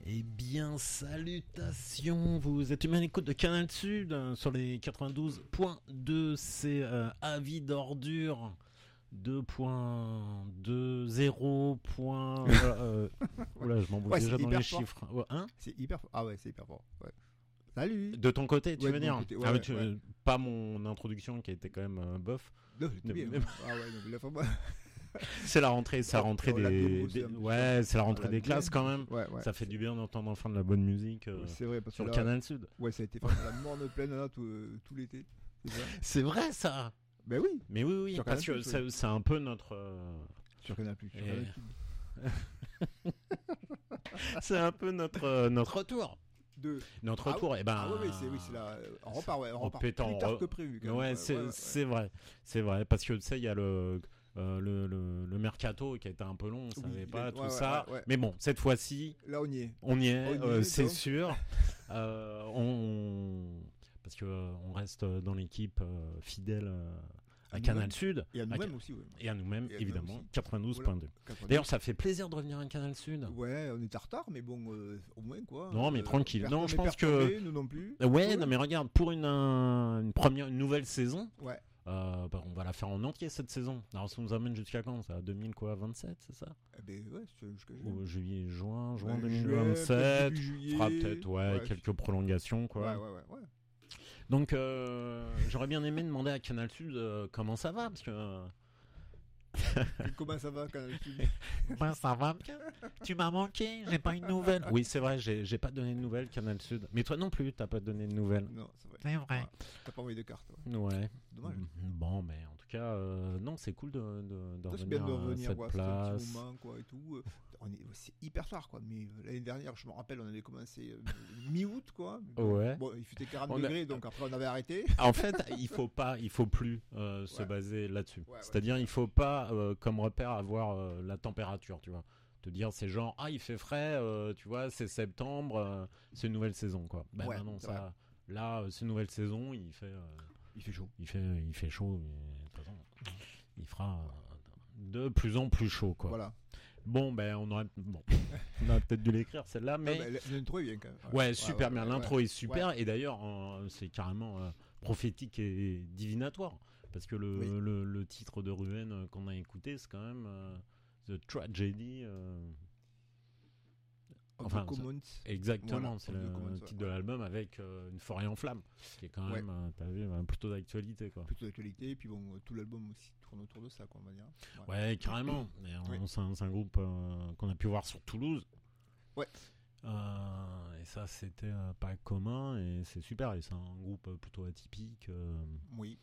Eh bien, salutations, vous êtes bien à l'écoute de Canal Sud sur les 92.2, c'est Avis d'ordure 2.20. Oula, je m'embrouille déjà dans les chiffres. Ouais, hein, c'est hyper fort. Ah ouais, c'est hyper fort. Ouais. Salut. de ton côté, tu veux dire côté, Pas mon introduction qui a été quand même bof. Non, c'était bien. Ah ouais, non, mais la fois, C'est la rentrée, c'est la rentrée c'est la rentrée des classes quand même. Ouais. Ça fait du bien d'entendre enfin de la bonne musique c'est vrai, parce sur que le Canal Sud. Ouais, ça a été la morne pleine là, tout l'été. C'est vrai ça. Ben oui. Mais oui, Sur parce Canal+, que c'est un peu notre. Sur Canal+. C'est un peu notre retour. Notre retour, ouais. et ben. Ah ouais, c'est là. On repart plus pétant, tard que prévu. Quand même. Ouais, c'est vrai, parce que tu sais, il y a le mercato qui a été un peu long, on savait pas tout ça. Ouais. Mais bon, cette fois-ci, là on y est. C'est donc. sûr. Parce que on reste dans l'équipe fidèle à Canal Sud. Et à nous-mêmes aussi, oui. Et à nous-mêmes, évidemment. 92.2. Voilà. D'ailleurs, ça fait plaisir de revenir à Canal Sud. Ouais, on est en retard, mais bon, au moins quoi. Non, mais tranquille. Non, je pense que nous non plus. Ouais, non, mais regarde, pour une nouvelle saison. Ouais. On va la faire en entier cette saison. Alors ça nous amène jusqu'à quand? Ça, 2027, c'est ça? Eh ben ouais, jusqu'à juin 2027. Juillet, fera peut-être quelques prolongations quoi. Ouais. Donc j'aurais bien aimé demander à Canal Sud comment ça va, parce que comment ça va Canal Sud? Ben, ça va bien. Tu m'as manqué, j'ai pas une nouvelle. Oui, c'est vrai, j'ai pas donné de nouvelles Canal Sud. Mais toi non plus, t'as pas donné de nouvelles. Non, c'est vrai. C'est vrai. Ouais. T'as pas envoyé de carte. Ouais. Dommage. Bon, mais en tout cas, non, c'est cool de revenir à cette place. C'est un petit moment, quoi, et tout. C'est hyper tard, quoi. Mais l'année dernière, je me rappelle, on avait commencé mi-août, quoi. Ouais. Bon, il faisait 40 degrés, donc après on avait arrêté. En fait, il faut plus se baser là-dessus. Ouais, c'est-à-dire, il faut pas comme repère avoir la température, tu vois. Te dire c'est genre il fait frais, tu vois, c'est septembre, c'est une nouvelle saison, quoi. Ben non, ça, là, c'est une nouvelle saison, il fait chaud. Il fait chaud, mais de toute façon, il fera de plus en plus chaud, quoi. Voilà. Bon, on aurait peut-être dû l'écrire celle-là, mais l'intro est bien quand même. Ouais, super bien. L'intro est super, et d'ailleurs, c'est carrément prophétique et divinatoire, parce que le titre de Ruben qu'on a écouté, c'est quand même The Tragedy. Exactement, c'est le titre de l'album, avec une forêt en flammes, qui est quand même, t'as vu, plutôt d'actualité, quoi. Plutôt d'actualité, et puis bon, tout l'album aussi tourne autour de ça, quoi, on va dire. Ouais, carrément. C'est un groupe qu'on a pu voir sur Toulouse. Ouais. Et ça, c'était pas commun, et c'est super. Et c'est un groupe plutôt atypique. Oui.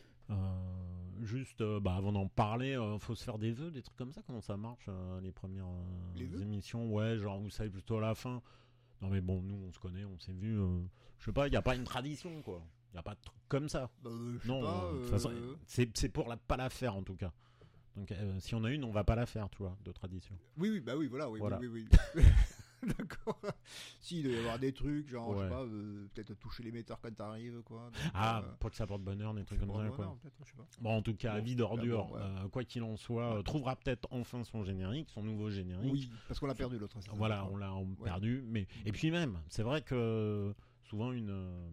Juste, avant d'en parler, faut se faire des vœux, des trucs comme ça. Comment ça marche, les premières émissions? Ouais, genre vous savez, plutôt à la fin. Non mais bon, nous on se connaît, on s'est vu. Je sais pas, il y a pas une tradition, quoi. Il y a pas de truc comme ça. Non, de toute façon, c'est pour pas la faire en tout cas. Donc si on a une, on va pas la faire, tu vois, de tradition. Oui, voilà. Oui. D'accord. Si, il doit y avoir des trucs, genre, je sais pas, peut-être toucher l'émetteur quand t'arrives, quoi. Donc, pour que ça porte bonheur, des trucs comme ça, quoi. Je sais pas. Bon, en tout cas, Avis d'ordure, quoi qu'il en soit, trouvera peut-être enfin son nouveau générique. Oui, parce qu'on l'a perdu l'autre. Voilà, on l'a perdu. Mais... Et puis même, c'est vrai que souvent une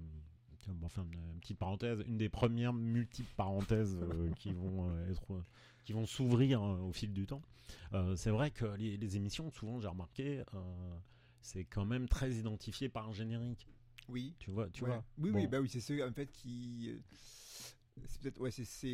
petite parenthèse, une des premières multiples parenthèses qui vont s'ouvrir au fil du temps. C'est vrai que les émissions, souvent, j'ai remarqué, c'est quand même très identifié par un générique. Oui. Tu vois. Oui, c'est ceux en fait qui. C'est peut-être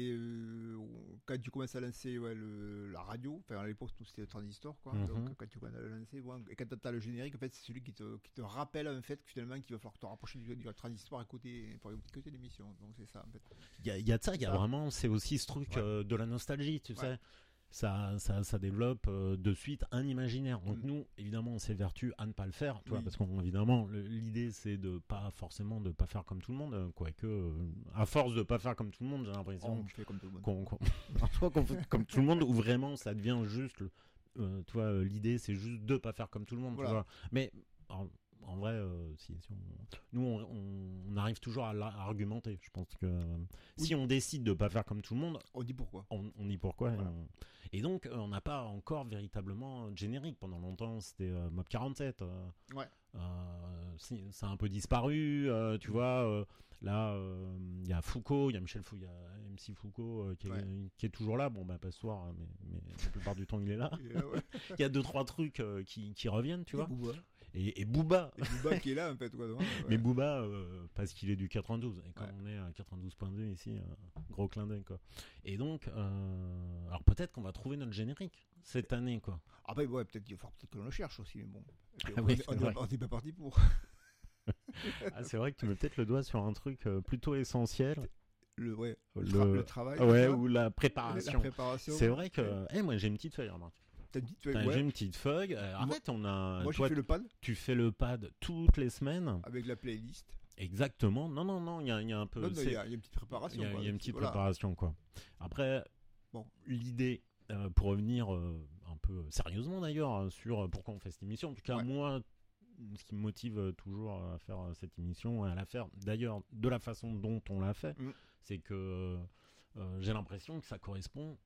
quand tu commences à lancer la radio, enfin à l'époque tout c'était le transistor, quoi. Donc quand tu commences à le lancer, et quand tu as le générique, en fait c'est celui qui te rappelle en fait que finalement qu'il va falloir te rapprocher du transistor pour écouter l'émission. Donc c'est ça en fait. Il y a de ça, il y a vraiment, c'est aussi ce truc de la nostalgie, tu sais. Ça développe de suite un imaginaire. Donc nous, évidemment, on s'évertue à ne pas le faire, tu vois, parce qu'évidemment, l'idée c'est de pas faire comme tout le monde, quoique à force de pas faire comme tout le monde, j'ai l'impression on fait comme tout le monde. qu'on fait comme tout le monde, ou vraiment ça devient juste, tu vois, l'idée c'est juste de pas faire comme tout le monde, tu vois. Mais en vrai, nous, on arrive toujours à argumenter. Je pense que si on décide de pas faire comme tout le monde, on dit pourquoi. On dit pourquoi. Voilà. Et donc, on n'a pas encore véritablement de générique. Pendant longtemps, c'était Mob 47. Ça a un peu disparu, tu vois. Là, il y a Foucault, il y a Michel Foucault, il y a MC Foucault qui est toujours là. Bon, pas ce soir, mais la plupart du temps, il est là. Il y a 2-3 trucs qui reviennent, tu vois. Et Booba. Qui est là, en fait. Quoi, mais Booba, parce qu'il est du 92. Et quand on est à 92.2 ici, gros clin d'œil, quoi. Et donc, alors peut-être qu'on va trouver notre générique cette année, quoi. Après, peut-être que l'on le cherche aussi, mais bon. On n'est pas parti pour. C'est vrai que tu mets peut-être le doigt sur un truc plutôt essentiel. Le travail. Ou la préparation. C'est vrai que moi j'ai une petite feuille, remarque. J'ai une petite feuille. En fait, moi, je fais le pad. Tu fais le pad toutes les semaines. Avec la playlist. Exactement. Non, il y a un peu. Il y a une petite préparation. Il y a une petite préparation, quoi. Après, l'idée, pour revenir un peu sérieusement d'ailleurs, sur pourquoi on fait cette émission, en tout cas, moi, ce qui me motive toujours à faire cette émission et à la faire d'ailleurs de la façon dont on l'a fait, c'est que j'ai l'impression que ça correspond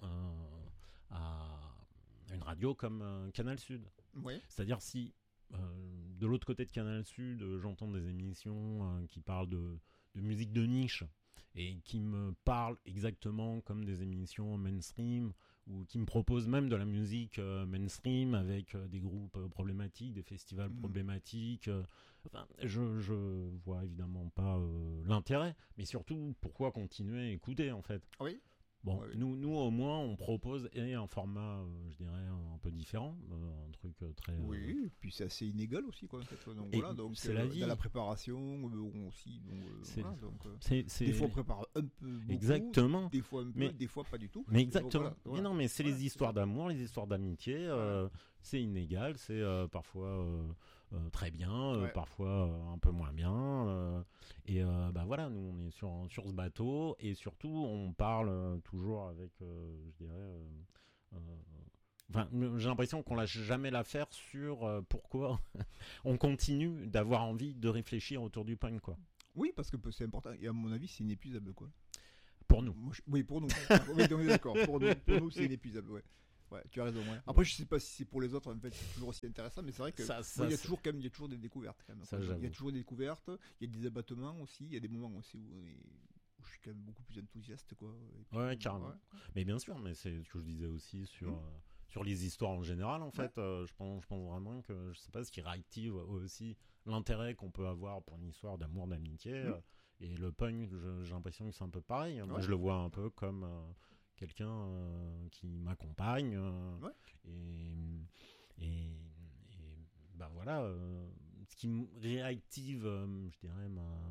à une radio comme Canal Sud. C'est-à-dire si de l'autre côté de Canal Sud, j'entends des émissions qui parlent de musique de niche et qui me parlent exactement comme des émissions mainstream, ou qui me proposent même de la musique mainstream avec des groupes problématiques, des festivals problématiques. Je vois évidemment pas l'intérêt, mais surtout pourquoi continuer à écouter, en fait. Oui. Bon, nous au moins on propose un format, je dirais un peu différent, un truc très. Oui, et puis c'est assez inégal aussi, quoi. En fait. Donc c'est la vie. Dans la préparation aussi, des fois on prépare un peu beaucoup, exactement. Des fois un peu, des fois pas du tout. Mais exactement. Mais non, mais c'est les histoires d'amour, les histoires d'amitié. C'est inégal, c'est parfois très bien, parfois un peu moins bien. Et voilà, nous on est sur ce bateau et surtout on parle toujours avec, je dirais. J'ai l'impression qu'on lâche jamais l'affaire sur pourquoi on continue d'avoir envie de réfléchir autour du punk, quoi. Oui, parce que c'est important. Et à mon avis, c'est inépuisable, quoi. Pour nous. Oui, pour nous. Oui, on est d'accord. Pour nous, c'est inépuisable, ouais. Ouais, tu as raison. Ouais. Après, je sais pas si c'est pour les autres, en fait, c'est toujours aussi intéressant, mais c'est vrai que il y a toujours des découvertes, quand même. Il y a toujours des découvertes, il y a des abattements aussi, il y a des moments aussi où je suis quand même beaucoup plus enthousiaste, quoi. Ouais, carrément. Ouais. Mais bien sûr, mais c'est ce que je disais aussi sur les histoires en général, en fait. Je pense vraiment que, je sais pas, ce qui réactive aussi l'intérêt qu'on peut avoir pour une histoire d'amour, d'amitié. Et le punk, j'ai l'impression que c'est un peu pareil. Moi, je le vois un peu comme quelqu'un qui m'accompagne. Et voilà, ce qui me réactive, je dirais,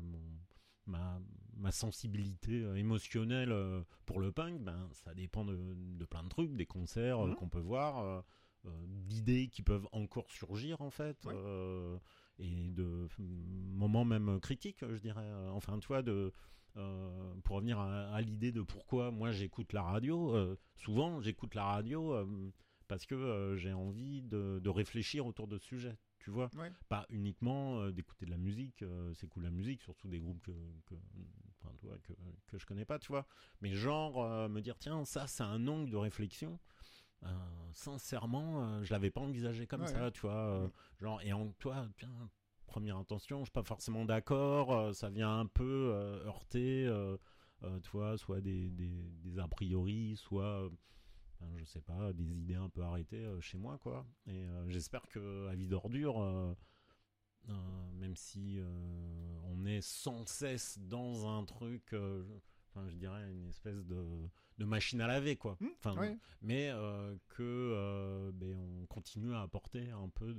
ma sensibilité émotionnelle pour le punk, ça dépend de plein de trucs, des concerts qu'on peut voir, d'idées qui peuvent encore surgir, en fait, et de moments même critiques, je dirais. Enfin, tu vois, pour revenir à l'idée de pourquoi moi j'écoute la radio, souvent j'écoute la radio parce que j'ai envie de réfléchir autour de ce sujet. Tu vois, pas uniquement d'écouter de la musique, c'est cool la musique, surtout des groupes que je connais pas, tu vois. Mais genre me dire tiens, ça c'est un angle de réflexion. Sincèrement, je l'avais pas envisagé comme ça, tu vois. Genre toi, tiens, première intention, je suis pas forcément d'accord, ça vient un peu heurter, tu vois, soit des a priori, soit je sais pas, des idées un peu arrêtées chez moi, quoi. Et j'espère que à Vie d'Ordure, même si on est sans cesse dans un truc, je dirais une espèce de machine à laver, quoi. Mais que on continue à apporter un peu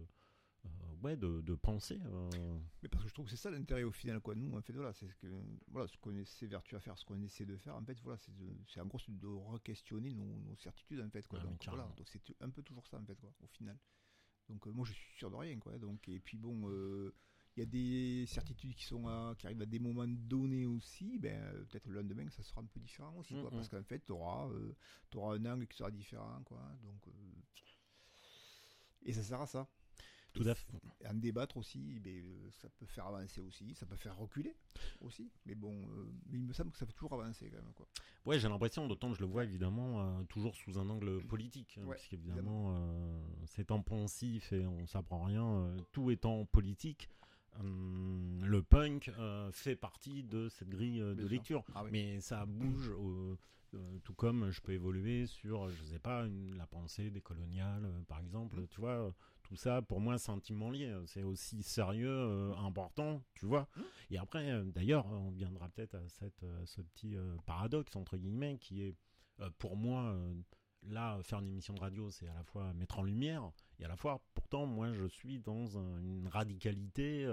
de pensée. Mais parce que je trouve que c'est ça l'intérêt au final, quoi. Nous, en fait, c'est ce qu'on s'évertue à faire, ce qu'on essaie de faire, en fait, c'est en gros de re-questionner nos certitudes, en fait, quoi. Donc c'est un peu toujours ça, en fait, quoi, au final. Donc moi, je suis sûr de rien, quoi. Donc, et puis bon, il y a des certitudes qui arrivent à des moments donnés aussi. Peut-être le lendemain, ça sera un peu différent aussi, quoi, parce qu'en fait, t'auras un angle qui sera différent, quoi. Donc et ça sert à ça. Tout à fait. En débattre aussi, ça peut faire avancer aussi, ça peut faire reculer aussi. Mais bon, il me semble que ça fait toujours avancer quand même, quoi. Ouais, j'ai l'impression, d'autant que je le vois évidemment toujours sous un angle politique. Puisqu'évidemment, c'est en pensif et on s'apprend rien. Tout étant politique, le punk fait partie de cette grille de lecture. Ah, oui. Mais ça bouge tout comme je peux évoluer sur, je sais pas, la pensée décoloniale, par exemple. Tu vois, tout ça, pour moi, c'est intimement lié. C'est aussi sérieux, important, tu vois. Et après, d'ailleurs, on viendra peut-être à ce petit paradoxe, entre guillemets, qui est, pour moi, là, faire une émission de radio, c'est à la fois mettre en lumière, et à la fois, pourtant, moi, je suis dans une radicalité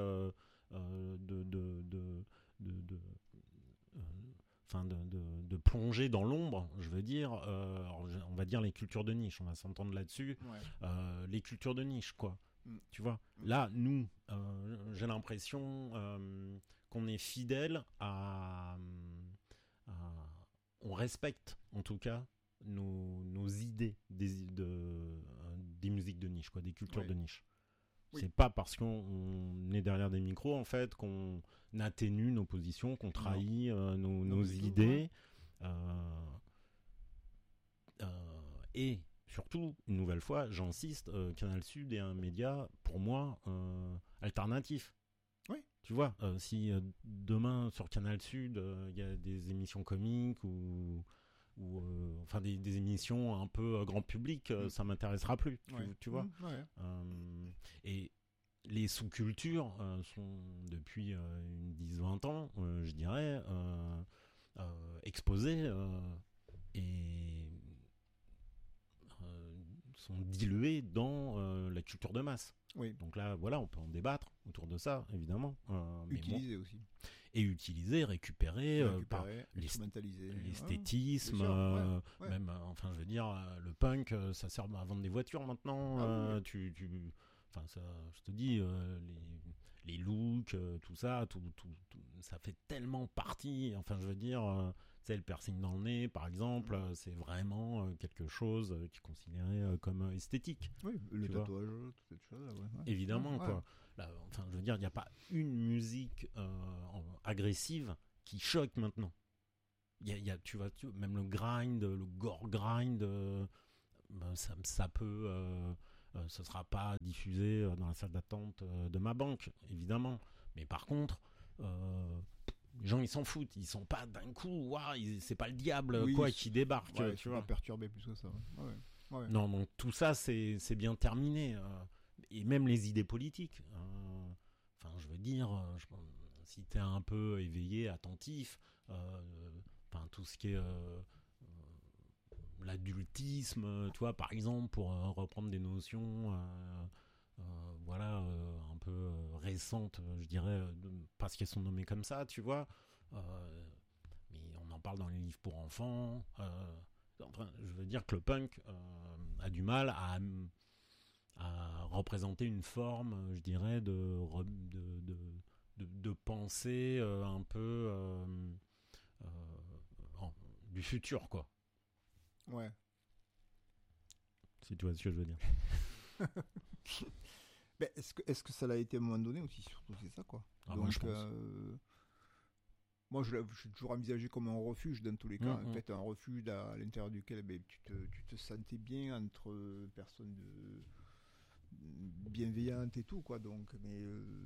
de plonger dans l'ombre, je veux dire, on va dire les cultures de niche, on va s'entendre là-dessus, les cultures de niche, quoi. Tu vois, là, nous, j'ai l'impression qu'on est fidèle on respecte, en tout cas, nos idées des musiques de niche, quoi, des cultures de niche. Oui. C'est pas parce qu'on est derrière des micros, en fait, qu'on atténue nos positions, qu'on trahit nos idées. Et surtout, une nouvelle fois, j'insiste, Canal Sud est un média, pour moi, alternatif. Oui. Tu vois, si demain, sur Canal Sud, il y a des émissions comiques ou enfin des émissions un peu grand public, ça m'intéressera plus, tu vois. Et les sous-cultures sont depuis une 10-20 ans, je dirais, exposées et sont diluées dans la culture de masse. Oui. Donc là, voilà, on peut en débattre autour de ça, évidemment. Utiliser aussi. Et utiliser, récupérer par l'esthétisme, même, enfin, je veux dire, le punk, ça sert à vendre des voitures maintenant. Enfin, ça, je te dis, les looks, tout ça, ça fait tellement partie. Enfin, je veux dire, c'est le piercing dans le nez, par exemple, c'est vraiment quelque chose qui est considéré comme esthétique. Oui, le tatouage, toutes ces choses. Évidemment, quoi. Là, enfin, je veux dire, il n'y a pas une musique agressive qui choque maintenant. Tu vois, même le grind, le gore grind, ça peut. Ce ne sera pas diffusé dans la salle d'attente de ma banque, évidemment. Mais par contre, les gens, ils s'en foutent. Ils ne sont pas d'un coup, c'est pas le diable qui débarque. Tu vois. Pas perturbé plus que ça. Non, donc tout ça, c'est bien terminé. Et même les idées politiques. Enfin, je veux dire, si tu es un peu éveillé, attentif, tout ce qui est l'adultisme, tu vois, par exemple, pour reprendre des notions un peu récentes, je dirais, parce qu'elles sont nommées comme ça, tu vois. Mais on en parle dans les livres pour enfants. Je veux dire que le punk a du mal à représenter une forme, je dirais, de pensée un peu du futur, quoi. Ouais. Si tu vois ce que je veux dire. Mais est-ce que ça l'a été à un moment donné aussi, surtout c'est ça, quoi. Donc, moi, je pense. Moi, je l'ai toujours envisagé comme un refuge dans tous les cas. En fait, un refuge à l'intérieur duquel tu te sentais bien entre personnes bienveillantes et tout, quoi. Donc, mais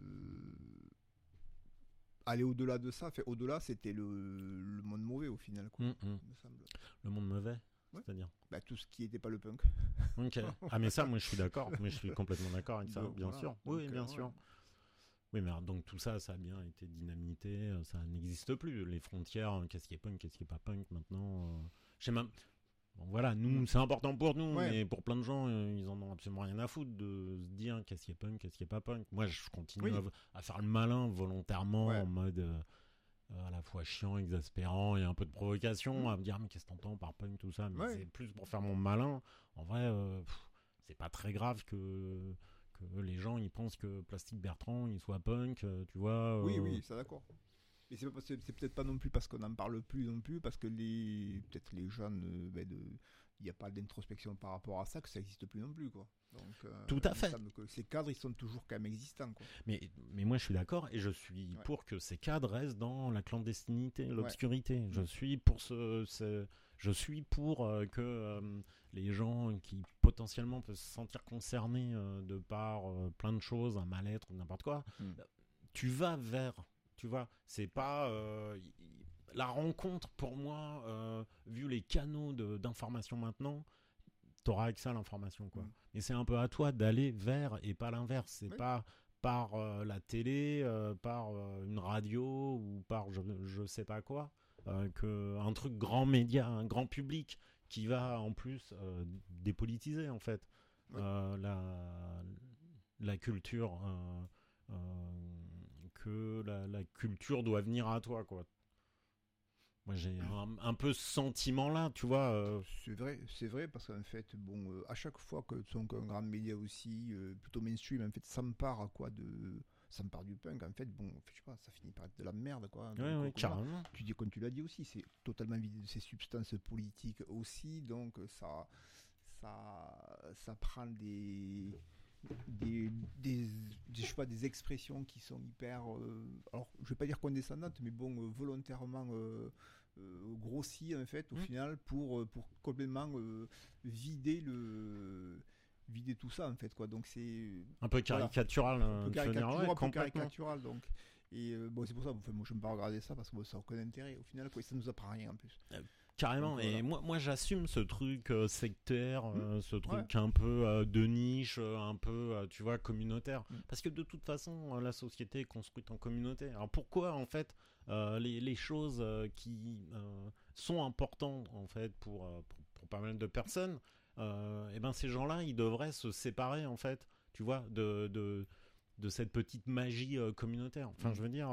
aller au-delà de ça, au-delà, c'était le monde mauvais au final, quoi, il me semble. Le monde mauvais, c'est-à-dire tout ce qui n'était pas le punk. Ok. Ah, mais ça, moi, je suis d'accord. Mais je suis complètement d'accord avec ça, bien sûr. Oui, bien sûr. Oui, mais donc tout ça, ça a bien été dynamité. Ça n'existe plus. Les frontières, qu'est-ce qui est punk, qu'est-ce qui est pas punk maintenant. Je sais même. Bon, voilà, nous, c'est important pour nous, mais pour plein de gens, ils en ont absolument rien à foutre de se dire qu'est-ce qui est punk, qu'est-ce qui est pas punk. Moi, je continue à faire le malin volontairement, en mode à la fois chiant, exaspérant et un peu de provocation, à me dire mais qu'est-ce que t'entends par punk, tout ça. Mais c'est plus pour faire mon malin. En vrai, c'est pas très grave que les gens ils pensent que Plastique Bertrand il soit punk, tu vois. Oui, ça d'accord. Et c'est peut-être pas non plus parce qu'on n'en parle plus non plus, parce que peut-être les jeunes il n'y a pas d'introspection par rapport à ça, que ça n'existe plus non plus, quoi. Donc, tout à fait. Que ces cadres, ils sont toujours quand même existants, quoi. Mais moi, je suis d'accord et je suis pour que ces cadres restent dans la clandestinité, l'obscurité. Je suis pour je suis pour que les gens qui potentiellement peuvent se sentir concernés de par plein de choses, un mal-être ou n'importe quoi, tu vas vers, tu vois, c'est pas la rencontre pour moi, vu les canaux d'information maintenant, t'auras accès à l'information, quoi. Et c'est un peu à toi d'aller vers et pas l'inverse. C'est pas par la télé, par une radio ou par je sais pas quoi, un truc grand média, un grand public qui va en plus dépolitiser en fait la culture, que la culture doit venir à toi, quoi. Moi, j'ai un peu ce sentiment-là, tu vois. C'est vrai, parce qu'en fait, bon, à chaque fois que un grand média aussi, plutôt mainstream, en fait, s'empare du punk, en fait, bon, je sais pas, ça finit par être de la merde, quoi. Oui, carrément. Comme tu l'as dit aussi, c'est totalement vidé de ses substances politiques aussi, donc ça prend je sais pas, des expressions qui sont hyper alors je vais pas dire condescendantes, mais bon, volontairement grossies en fait au final pour complètement vider tout ça en fait, quoi. Donc c'est un peu caricatural, un peu caricatural, donc. Et bon, c'est pour ça, moi je ne peux pas regarder ça parce que ça n'a aucun intérêt au final, quoi, et ça nous apprend rien en plus. Carrément. Donc, et moi j'assume ce truc sectaire, ce truc un peu de niche, un peu tu vois, communautaire, parce que de toute façon la société est construite en communauté. Alors pourquoi en fait les choses qui sont importantes en fait pour pas mal de personnes, et ben ces gens-là ils devraient se séparer en fait, tu vois, de cette petite magie communautaire. Enfin, je veux dire,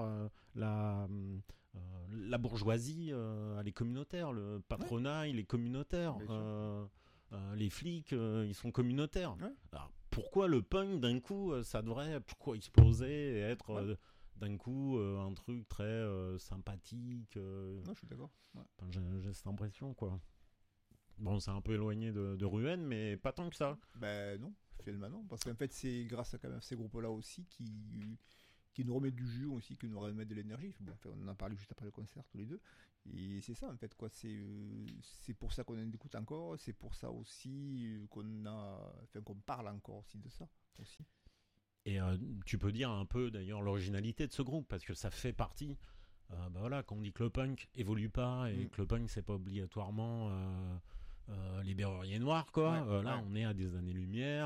la bourgeoisie, elle est communautaire. Le patronat, il est communautaire. Les flics, ils sont communautaires. Alors, pourquoi le punk, d'un coup, ça devrait exploser et être d'un coup un truc très sympathique Non, je suis d'accord. Enfin, j'ai cette impression, quoi. Bon, c'est un peu éloigné de Ruelle, mais pas tant que ça. Ben non, finalement non. Parce qu'en fait, c'est grâce à quand même ces groupes-là aussi qui nous remettent du jus aussi, qui nous remettent de l'énergie. Bon, enfin, on en a parlé juste après le concert, tous les deux. Et c'est ça, en fait, quoi. C'est pour ça qu'on en écoute encore. C'est pour ça aussi qu'on parle encore aussi de ça, aussi. Et tu peux dire un peu, d'ailleurs, l'originalité de ce groupe, parce que ça fait partie... voilà, quand on dit que le punk évolue pas et que le punk c'est pas obligatoirement les Berruriers Noirs, quoi. On est à des années-lumière.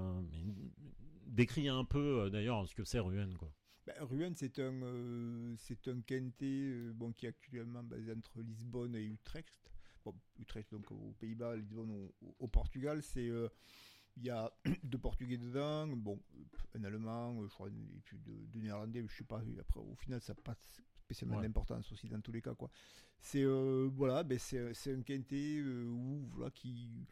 Décris un peu d'ailleurs ce que c'est Ruelle, quoi. Ruelle, c'est un quintet qui est actuellement basé entre Lisbonne et Utrecht. Bon, Utrecht donc aux Pays-Bas, Lisbonne au Portugal. Il y a deux Portugais dedans, bon, un Allemand, je crois, et puis deux Néerlandais, je sais pas. Après, au final, ça passe spécialement d'importance aussi dans tous les cas, quoi. C'est c'est un quintet où qui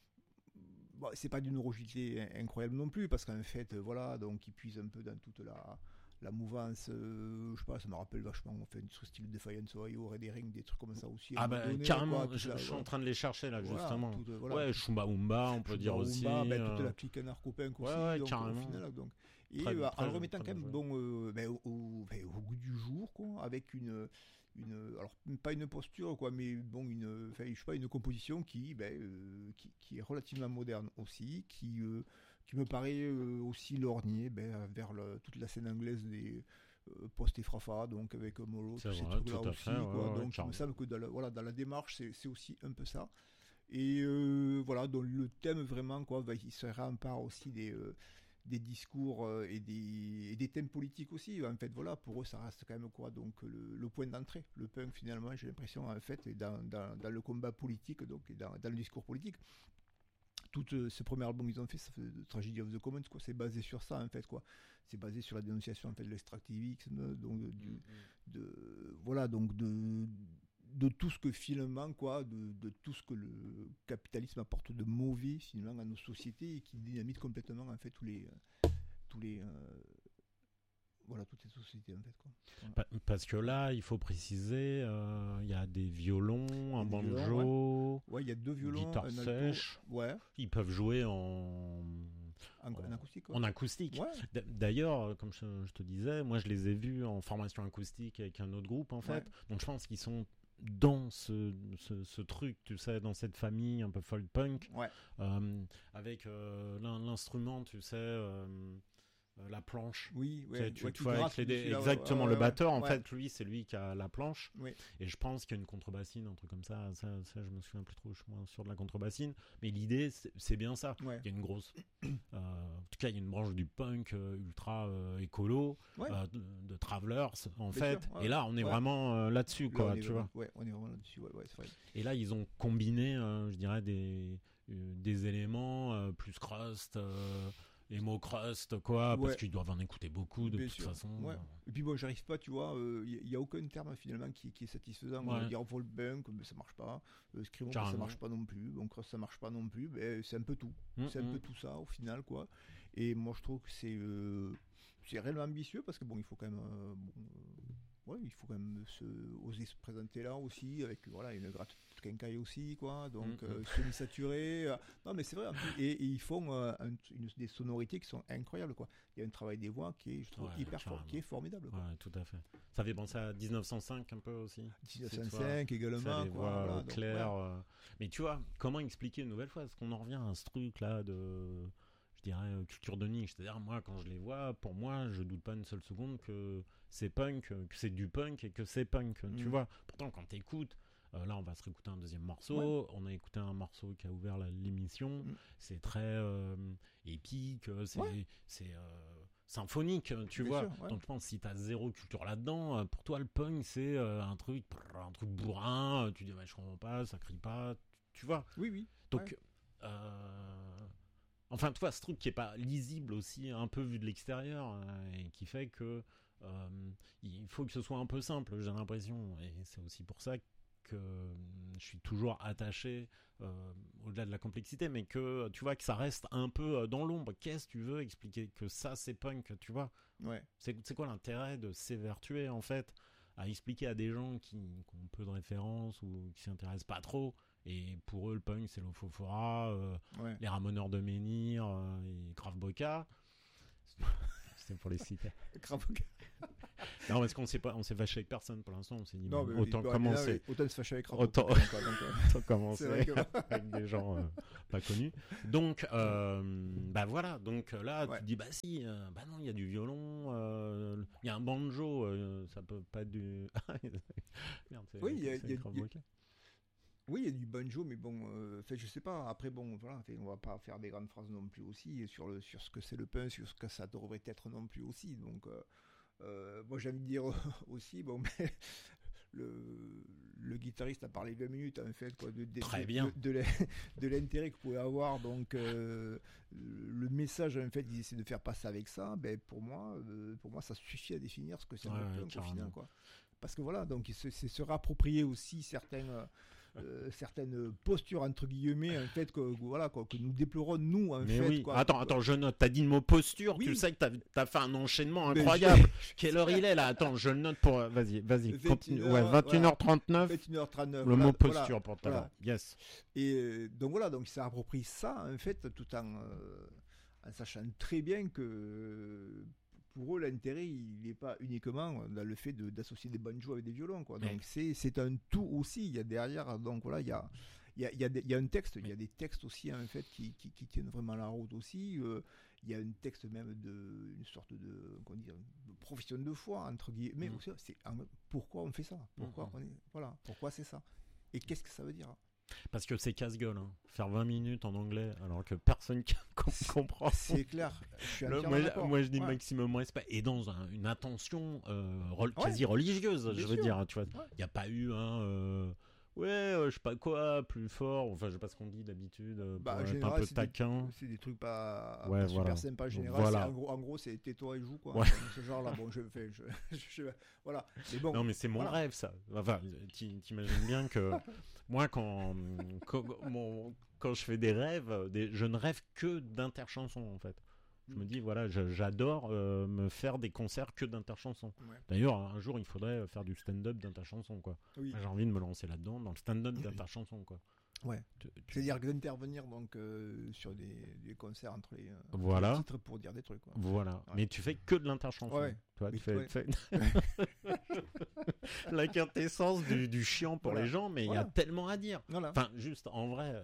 c'est pas d'une originalité incroyable non plus, parce qu'en fait donc il puise un peu dans toute la mouvance, je sais pas, ça me rappelle vachement ce style de Defiance Ohio, Red Herring, des trucs comme ça aussi. Carrément, je suis en train de les chercher là, justement. Shumba Umba, on peut dire aussi. Toute la clique anarcho-punk aussi, donc, carrément. Au final, donc. Et en remettant quand même au goût du jour, quoi, avec alors pas une posture, quoi, mais bon, je sais pas, une composition qui est relativement moderne aussi, qui me paraît aussi lorgnée vers toute la scène anglaise des post-Efrafa, donc avec Molo, tous ces trucs-là aussi, quoi. Donc il me semble que dans la démarche, c'est aussi un peu ça. Et donc le thème vraiment, quoi, il se rempart aussi des discours et des thèmes politiques aussi. En fait, pour eux, ça reste quand même quoi, donc le point d'entrée. Le punk, finalement, j'ai l'impression, en fait, est dans le combat politique, donc dans le discours politique. Tout ce premier album qu'ils ont fait, ça fait Tragedy of the Commons, quoi. C'est basé sur ça, en fait, quoi. C'est basé sur la dénonciation, en fait, de l'extractivisme, donc de tout ce que finalement, quoi, de tout ce que le capitalisme apporte de mauvais finalement à nos sociétés et qui dynamite complètement en fait tous les voilà, toutes ces sociétés en fait. Quoi. Parce que là, il faut préciser, il y a des violons, un banjo, il y a 2 violons, guitare sèche. Ils peuvent jouer en acoustique. En acoustique. Ouais. D'ailleurs, comme je te disais, moi je les ai vus en formation acoustique avec un autre groupe en fait. Donc je pense qu'ils sont dans ce truc, tu sais, dans cette famille un peu folk punk, avec l'instrument, tu sais, la planche. Oui, tu vois, avec exactement, le batteur, en fait, lui, c'est lui qui a la planche. Oui. Et je pense qu'il y a une contrebassine, un truc comme ça. Ça, je me souviens plus trop, je suis moins sûr de la contrebassine. Mais l'idée, c'est bien ça. Ouais. Il y a une grosse... en tout cas, il y a une branche du punk ultra écolo, de Travelers, en fait. Sûr, et là, on est vraiment là-dessus, quoi, tu vois. Ouais, on est vraiment là-dessus, c'est vrai. Et là, ils ont combiné, je dirais, des éléments plus crust... emo crust, quoi, parce qu'ils doivent en écouter beaucoup de toute façon. Ouais. Et puis bon, j'arrive pas, tu vois, il y a aucun terme finalement qui est satisfaisant. On va dire folk punk, mais ça marche pas. Screamo, ça marche pas non plus. Donc crust, ça marche pas non plus. Mais c'est un peu tout. C'est un peu tout ça au final, quoi. Et moi, je trouve que c'est réellement ambitieux parce que bon, il faut quand même. Il faut quand même oser se présenter là aussi avec une gratte quincaille aussi, quoi. Donc semi-saturé. Non, mais c'est vrai. Et ils font des sonorités qui sont incroyables, quoi. Il y a un travail des voix qui est, je trouve, hyper fort, qui est formidable. Quoi. Ouais, tout à fait. Ça fait penser à 1905 un peu aussi. 1905 également. Ça, les voix claires. Mais tu vois, comment expliquer une nouvelle fois? Est-ce qu'on en revient à ce truc là de, je dirais, culture de niche? C'est-à-dire, moi, quand je les vois, pour moi, je doute pas une seule seconde que c'est punk, que c'est du punk et que c'est punk. Tu vois. Pourtant, quand t'écoutes, là, on va se réécouter un deuxième morceau. Ouais. On a écouté un morceau qui a ouvert l'émission. C'est très épique. C'est symphonique, tu vois. Sûr, ouais. Donc, je pense que si t'as zéro culture là-dedans, pour toi, le punk, c'est un truc bourrin. Tu dis, je comprends pas, ça crie pas. Tu vois. Oui. Donc, enfin, tu vois, ce truc qui est pas lisible aussi, un peu vu de l'extérieur, et qui fait que il faut que ce soit un peu simple, j'ai l'impression. Et c'est aussi pour ça que je suis toujours attaché au-delà de la complexité, mais que tu vois que ça reste un peu dans l'ombre. Qu'est-ce que tu veux expliquer que ça c'est punk, tu vois? C'est quoi l'intérêt de s'évertuer en fait à expliquer à des gens qui ont peu de références ou qui s'y intéressent pas trop, et pour eux le punk c'est l'Ofofora, les Ramoneurs de Menhir et Grave Boca. C'est pour les citer. Non, parce qu'on s'est fâché avec personne pour l'instant. On s'est dit, autant commencer. Autant se fâcher avec autant commencer avec des gens pas connus. Donc, voilà. Donc là, tu dis, si, non, il y a du violon, il y a un banjo, ça peut pas être du. Merde, oui, il y a du banjo, mais bon, je sais pas. Après, bon, voilà, on va pas faire des grandes phrases non plus aussi sur ce que c'est le punk, sur ce que ça devrait être non plus aussi. Donc, moi, j'aime dire aussi, mais le guitariste a parlé 20 minutes en fait, quoi, de l'intérêt que pouvait avoir. Donc, le message en fait, il essaie de faire passer avec ça. Pour moi, ça suffit à définir ce que c'est le punk au final, quoi. Parce que voilà, donc c'est se réapproprier aussi certaines postures entre guillemets en fait que nous déplorons nous en fait. Oui. Quoi. Attends, je note. T'as dit le mot posture. Oui. Tu sais que t'as fait un enchaînement incroyable. Quelle heure il est là? Attends, je le note pour. Vas-y. 21h39. 21h39. Le mot posture pour tout à l'heure. Yes. Et donc voilà, donc il s'est approprié ça en fait, tout en sachant très bien que pour eux, l'intérêt, il n'est pas uniquement dans le fait d'associer des banjos avec des violons, quoi. Donc c'est un tout aussi. Il y a derrière, donc voilà, il y a un texte, il y a des textes aussi en fait qui tiennent vraiment la route aussi. Il y a un texte même une sorte de profession de foi entre guillemets. Mais c'est pourquoi on fait ça? Pourquoi c'est ça? Et qu'est-ce que ça veut dire? Parce que c'est casse-gueule, hein. Faire 20 minutes en anglais alors que personne comprend. C'est clair. Moi je dis maximum respect. Et dans une attention quasi religieuse, je veux dire. Tu vois, il n'y a pas eu je sais pas quoi, plus fort. Enfin, je sais pas ce qu'on dit d'habitude. Pour être un peu taquin. C'est des trucs pas super sympas en général. Voilà. En gros, c'est tais-toi et joue, quoi. Ouais. Ce genre-là, bon, voilà. Mais bon, non, mais c'est mon rêve, ça. Enfin, t'imagines bien que moi, quand je fais des rêves, je ne rêve que d'interchansons, en fait. Je me dis, voilà, j'adore me faire des concerts que d'interchansons. Ouais. D'ailleurs, un jour, il faudrait faire du stand-up d'interchansons, quoi. Oui. J'ai envie de me lancer là-dedans, dans le stand-up d'interchansons, quoi. Ouais. C'est-à-dire d'intervenir donc sur des concerts entre les titres pour dire des trucs. Quoi. Voilà. Ouais. Mais tu fais que de l'interchanson. Ouais. Toi, tu fais la quintessence du chiant pour les gens, mais il y a tellement à dire. Voilà. Enfin, juste en vrai,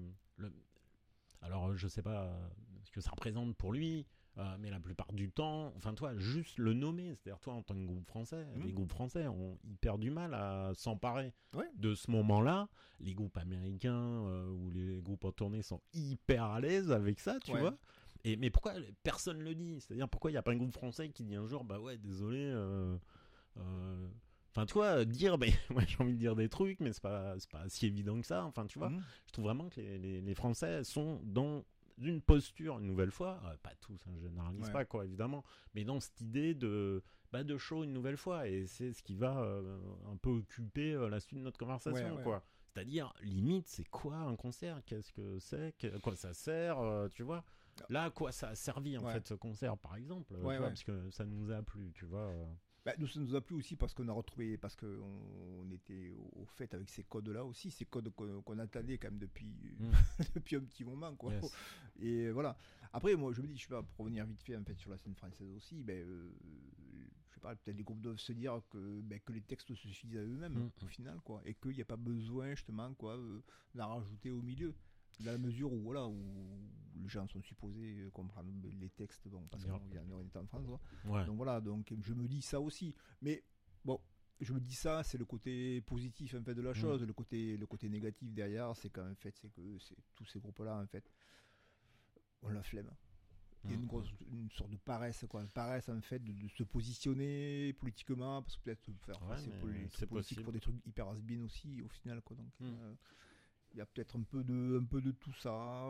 alors je sais pas ce que ça représente pour lui. Mais la plupart du temps, enfin toi, juste le nommer, c'est-à-dire toi en tant que groupe français, les groupes français ont hyper du mal à s'emparer de ce moment-là. Les groupes américains ou les groupes en tournée sont hyper à l'aise avec ça, tu vois. Mais pourquoi personne le dit? C'est-à-dire pourquoi il n'y a pas un groupe français qui dit un jour, bah ouais, désolé. Enfin, tu vois, dire, moi j'ai envie de dire des trucs, mais c'est pas si évident que ça. Enfin, tu vois, je trouve vraiment que les Français sont dans d'une posture, une nouvelle fois, pas tous, je généralise pas, quoi, évidemment, mais dans cette idée de show une nouvelle fois, et c'est ce qui va un peu occuper la suite de notre conversation, quoi. C'est-à-dire, limite, c'est quoi un concert? Qu'est-ce que c'est? Quoi ça sert? Tu vois? Là, à quoi ça a servi, en fait, ce concert, par exemple? Tu vois, parce que ça nous a plu, tu vois. Nous, ça nous a plu aussi parce qu'on a retrouvé, parce qu'on était au fait avec ces codes-là aussi, ces codes qu'on attendait quand même depuis un petit moment, quoi. Yes. Et voilà. Après, moi, je me dis, je sais pas, pour revenir vite fait en fait sur la scène française aussi, je sais pas, peut-être les groupes doivent se dire que les textes se suffisent à eux-mêmes au final, quoi, et qu'il n'y a pas besoin justement, quoi, d'en rajouter au milieu. Dans la mesure où, voilà, où les gens sont supposés comprendre les textes, bon, parce qu'on est en France. Donc voilà, donc je me dis ça aussi. Mais bon, je me dis ça, c'est le côté positif en fait de la chose. Le côté négatif derrière, c'est qu'en fait, c'est que tous ces groupes-là, en fait, on la flemme. Il y a une sorte de paresse, quoi. Une paresse, en fait, de se positionner politiquement, parce que peut-être faire c'est politique pour des trucs hyper has-been aussi, au final, quoi. Donc, il y a peut-être un peu de tout ça.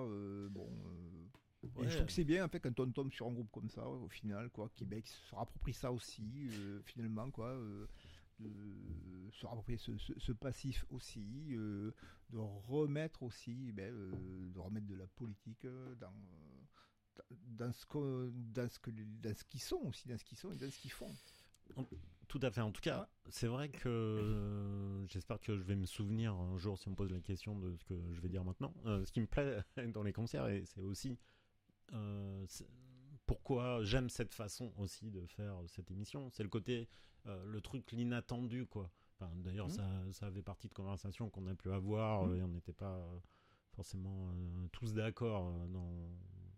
Et je trouve que c'est bien en fait quand on tombe sur un groupe comme ça au final, quoi, qui se rapproprie ça aussi finalement, quoi, de se rapproprier ce passif aussi, de remettre aussi, de remettre de la politique dans ce qu'ils sont aussi, dans ce qu'ils sont et dans ce qu'ils font. Tout à fait. En tout cas, c'est vrai que j'espère que je vais me souvenir un jour, si on me pose la question, de ce que je vais dire maintenant. Ce qui me plaît dans les concerts, et c'est aussi pourquoi j'aime cette façon aussi de faire cette émission, c'est le côté, le truc, l'inattendu, quoi. Enfin, d'ailleurs, ça avait partie de conversations qu'on a pu avoir, et on n'était pas forcément tous d'accord dans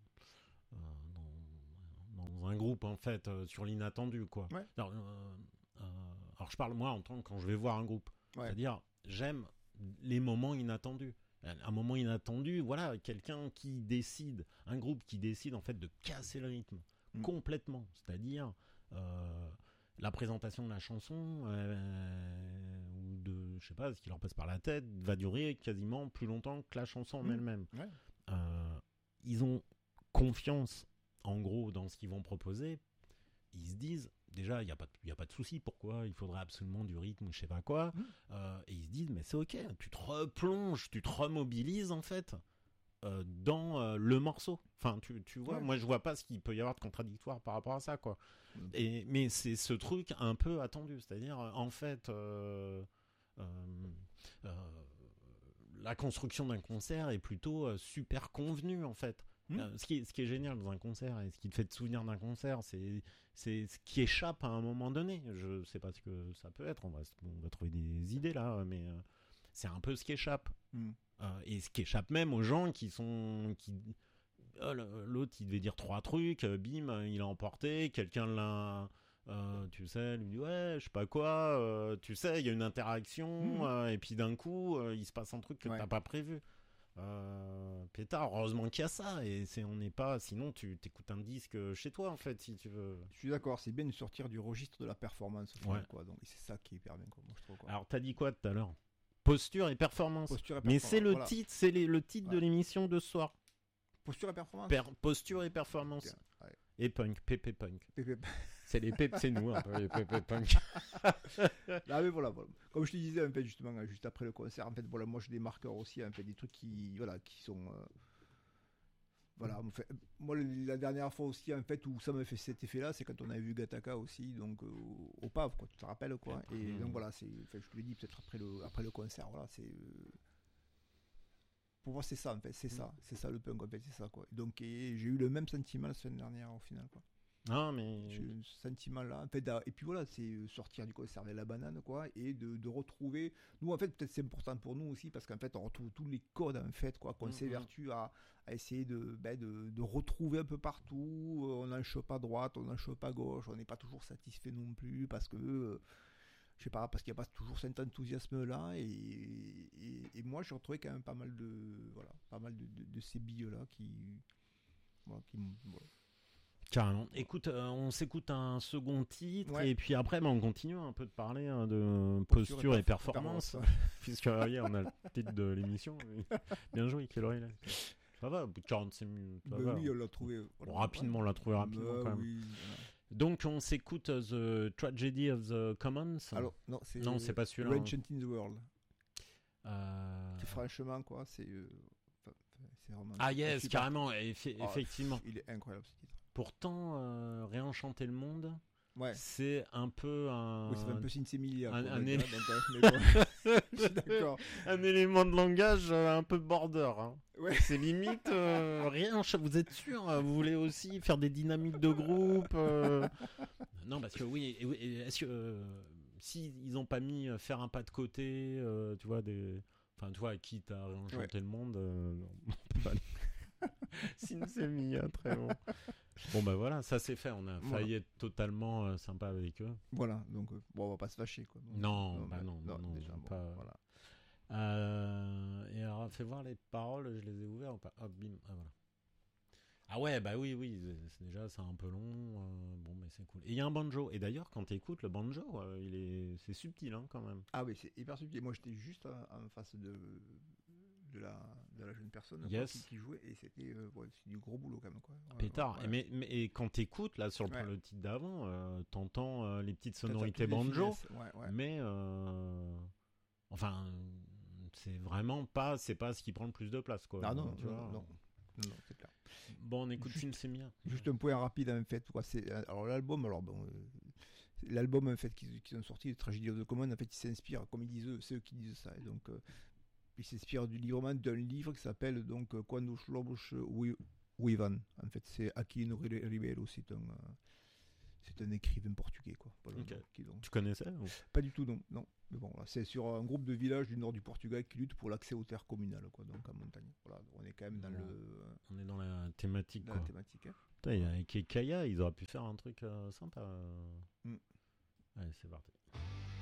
un groupe, en fait, sur l'inattendu, quoi. Alors je parle moi quand je vais voir un groupe, c'est-à-dire j'aime les moments inattendus. Un moment inattendu, voilà, quelqu'un qui décide, un groupe qui décide en fait de casser le rythme complètement, c'est-à-dire la présentation de la chanson ou de, je sais pas, ce qui leur passe par la tête va durer quasiment plus longtemps que la chanson en elle-même. Ils ont confiance en gros dans ce qu'ils vont proposer. Ils se disent déjà, il n'y a pas de souci, pourquoi il faudrait absolument du rythme, je sais pas quoi. Et ils se disent, mais c'est ok, tu te replonges, tu te remobilises en fait dans le morceau. Enfin, tu vois, moi je vois pas ce qu'il peut y avoir de contradictoire par rapport à ça, quoi. Mais c'est ce truc un peu attendu, c'est-à-dire en fait la construction d'un concert est plutôt super convenue en fait. Ce qui est génial dans un concert et ce qui te fait te souvenir d'un concert, c'est ce qui échappe à un moment donné. Je sais pas ce que ça peut être, on va trouver des idées là, mais c'est un peu ce qui échappe. Et ce qui échappe même aux gens l'autre il devait dire 3 trucs, bim, il a emporté, quelqu'un l'a... tu sais, lui dit ouais, je sais pas quoi, tu sais, il y a une interaction, et puis d'un coup, il se passe un truc que t'as pas prévu. Pétard, heureusement qu'il y a ça, et on n'est pas, sinon tu t'écoutes un disque chez toi en fait, si tu veux. Je suis d'accord, c'est bien de sortir du registre de la performance, quoi. Donc c'est ça qui est hyper bien, quoi, moi, je trouve, quoi. Alors t'as dit quoi tout à l'heure? Posture et performance. Mais c'est le titre, c'est le titre de l'émission de ce soir. Posture et performance. Posture et performance. Et punk, pépé punk. C'est les c'est nous, un peu, les pépé punk. Ah, mais voilà. Comme je te disais, en fait, justement, juste après le concert, en fait, voilà, moi j'ai des marqueurs aussi, en fait, des trucs qui sont Voilà, moi la dernière fois aussi en fait où ça m'a fait cet effet-là, c'est quand on avait vu Gattaca aussi, donc au Pave, quoi, tu te rappelles quoi. Et donc voilà, je te l'ai dit peut-être après le concert, voilà, pour moi c'est ça en fait, c'est ça le punk en fait, c'est ça quoi. Donc j'ai eu le même sentiment la semaine dernière au final quoi. Ah mais j'ai eu ce sentiment là en fait, et puis voilà, c'est sortir du concert de la banane quoi, et de retrouver, nous en fait peut-être c'est important pour nous aussi parce qu'en fait on retrouve tous les codes en fait quoi, qu'on s'évertue à essayer de retrouver un peu partout. On n'en chope pas à droite, on n'en chope pas à gauche, on n'est pas toujours satisfait non plus parce que je sais pas, parce qu'il n'y a pas toujours cet enthousiasme là, et moi j'ai retrouvé quand même pas mal de ces billes là qui voilà. Carrément. Écoute, on s'écoute un second titre et puis après on continue un peu de parler de posture et performance puisque hier on a le titre de l'émission. Bien joué, quelle oreille là. Ça va, au bout de 45 minutes. Oui, on l'a trouvé. Rapidement, on l'a trouvé rapidement quand même. Oui, donc on s'écoute The Tragedy of the Commons. Alors, non, c'est pas celui-là. Ancient in the World. C'est franchement quoi, c'est vraiment. Ah yes, carrément, effectivement. Il est incroyable ce titre. Pourtant, réenchanter le monde, c'est un peu un. Oui, c'est un peu Sinsemilia. D'accord. Un élément de langage un peu border. Hein. Ouais. C'est limite rien. Vous êtes sûr? Vous voulez aussi faire des dynamiques de groupe? Non, parce que oui. Est-ce que si ils n'ont pas mis faire un pas de côté, tu vois enfin, tu vois, quitte à réenchanter le monde, non, pas. Sinsemilia, très bon. Bon bah voilà, ça c'est fait, on a failli être totalement sympa avec eux. Voilà, donc on va pas se fâcher quoi. Donc, non, déjà, pas. Voilà. Et alors fais voir les paroles, je les ai ouvertes ou pas? Hop, bim, voilà. Ah ouais, bah oui, déjà c'est un peu long, bon mais c'est cool. Et il y a un banjo, et d'ailleurs quand tu écoutes le banjo, c'est subtil hein, quand même. Ah oui, c'est hyper subtil. Moi j'étais juste en face de la jeune personne qui jouait, et c'était c'est du gros boulot quand même quoi. Pétard. Ouais. Et quand t'écoutes là sur le titre d'avant, t'entends les petites sonorités banjo, mais enfin c'est vraiment pas ce qui prend le plus de place quoi. Ah non, non, c'est clair. Bon, on écoute Sinsemilia. Juste un point rapide en fait, alors l'album, l'album en fait qu'ils ont sorti, le Tragedy of the Commons, en fait il s'inspire, comme ils disent, c'est eux qui disent ça, et donc il s'inspire d'un livre qui s'appelle donc Quando Lobos Vivan. En fait, c'est Aquilino Ribeiro, c'est un écrivain portugais quoi. Okay. Tu connaissais ou... Pas du tout, non. Mais bon, là, c'est sur un groupe de villages du nord du Portugal qui lutte pour l'accès aux terres communales quoi, donc en montagne. Voilà, on est quand même on est dans la thématique quoi. La thématique. Hein. Putain, avec Kaya, ils auraient pu faire un truc sympa. Allez, c'est parti.